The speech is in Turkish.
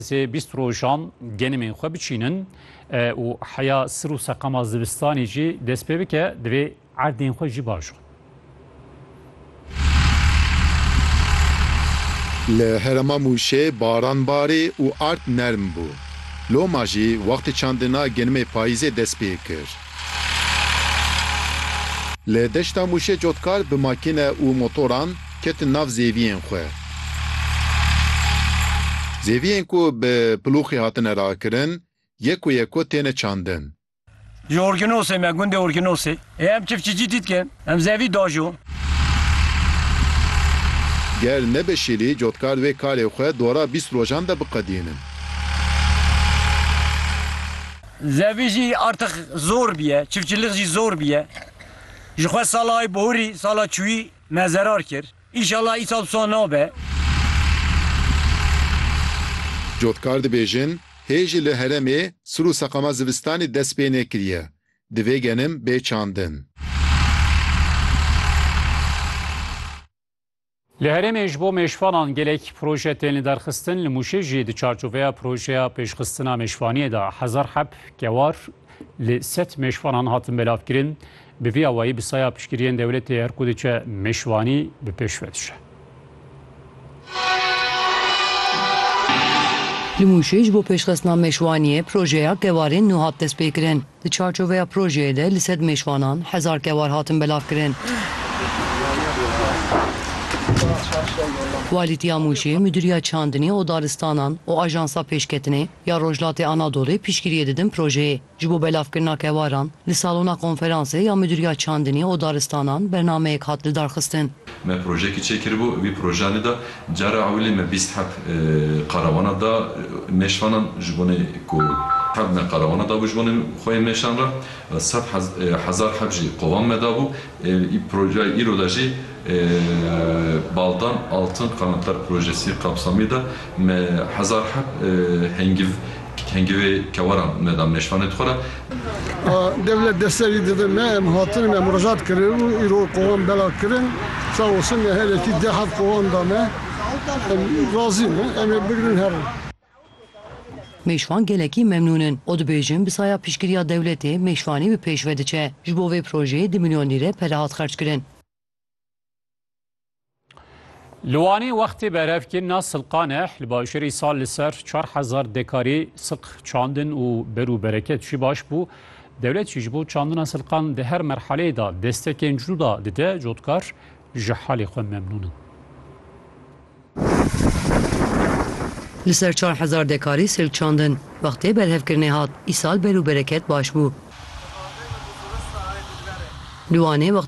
بیست روژان گنمین خو بچینن و حیا سر و سقم زوستانی جی دست پی بکه دوی عردین خو جی باشو. لهرما موشه باران باری و ارد نرم بو. لو ماجی وقت چاندنا گنم پاییز دست پی کر. لدشتا موشه جوتکار به ماکینه و موتوران کت ناف زیوین خواه. زیوین کو به پلوخی هاتن را کرن یکو تین چاندن. جو ارگنوسه مگونده ارگنوسه. هم چفچی جدید کن. هم زیوی داجو. گر نبشیلی جوتکار و کاری خواه دورا 20 روزان da بقدینن. زیوی جی artık zor biye. Çiftçilik jی zor biye. Jixwe salay bohuri sala çuyi mezerar kir. İnşallah isal sona be. Jotkar dibêjin hêjî li heremê sir û seqama zivistanê dest pê nekiriye. Divê genim bê çandin. Li heremê ji bo mêşvanan gelek proje tên derxistin li Mûşê jî di çarçoveya projeya pêşxistina mêşvaniyê de hezar heb kewar li set mêşvanan hatin belavkirin bi vî awayî bi saya piştgiriyên dewletê her ku diçe mêşvanî bi pêş ve dişe. Li Mûşê ji bo pêşxistina mêşwaniyê projeya kewarên nû hat dest pê kirin. Di çarçoveya projeyê de li sed mêşvanan hezar kewar hatin belavkirin. Walîtiya Mûşê, Müdiriya Çandinê û Daristanan û Ajansa Pêşketinê ya Rojhilatê Anadolê piştgiriyê didin projeyê. Ji bo belavkirina kewaran, li salona konferansê ya Müdiriya Çandinê û Daristanan bernameyek hat li darxistin. Me projeyekî çêkiribû, vî projanê de cara ewilê me 20 heb qarawana da mêşvanan ji bonê ku heb me qarawana dabû ji bonê xwe yên mêşan re sed hezar heb jî qovan me dabû. Projeya îro de jî Baldan Altın Kanatlar Projesi kapsamıyla hezar heb hengivê kewaran me da mêşvanê dixwara. Devlet desteği dedi me hatın me müracaat kirin û îro qowan belav kirin. Sağ olsun helekî dehat qowan da me razî me em ê bigirin herin. Mêşvan gelekî memnûnin. O dibêjin bi saya piştgiriya dewletê mêşvanî bi pêş ve diçe. Ji bo vê projeyê 2 milyon lîre pere hat xerç kirin. Liwanê wextê berhevkirina silqaneh li başêrî sal li ser 4000 dekarî silq çandin û ber û bereket jî baş bû. Dewlet jî ji bo çandina silqan di her merheleyê da destekên cû da dide cotkar ji halê xwe memnûnin. Li ser 4000 dekarî silk çandin. Wextê berhevkirinê hat, îsal ber û bereket baş bû. Liwanê